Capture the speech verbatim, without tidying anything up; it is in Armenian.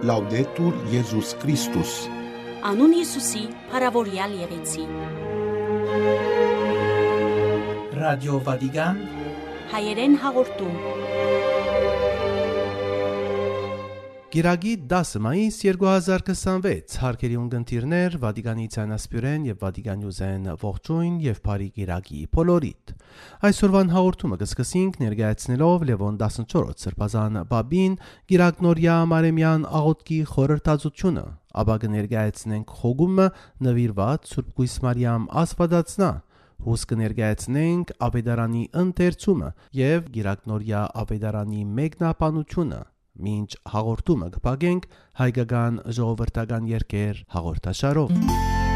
Laudetur Iesus Christus. Անուն Հիսուսի փառավորյալ եղեցի։ Ռադիո Վատիկան Հայերեն հաղորդում։ Գիրագի դասը մայիս երկու հազար քսանվեց, հարգելի ունգընտիրներ, Վատիկանի ցանասպյուրեն եւ Վատիկանյուզեն ողջույն եւ բարի գիրագի բոլորիդ։ Այսօրվան հաղորդումը կսկսենք ներկայացնելով Լևոն տասնչորրորդ սրբազան բաբին Գիրագնորիա Մարեմյան աղոթքի խորհրդածությունը, ապա կներկայացնենք խոգումը նվիրված Սուրբ Գույս Մարիամ Աստվածածնա, հուս կներկայացնենք Աբեդարանի ընթերցումը եւ Գիրագնորիա Աբեդարանի մեկնաբանությունը։ Մինչ հաղորդումը կփակենք հայկական ժողովրդական երգեր հաղորդաշարով։